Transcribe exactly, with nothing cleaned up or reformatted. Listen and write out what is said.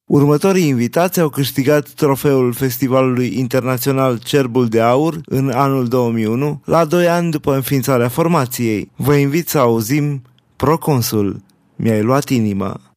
Următorii invitați au câștigat trofeul Festivalului Internațional Cerbul de Aur în anul două mii unu, la doi ani după înființarea formației. Vă invit să auzim Proconsul. Mi-ai luat inima.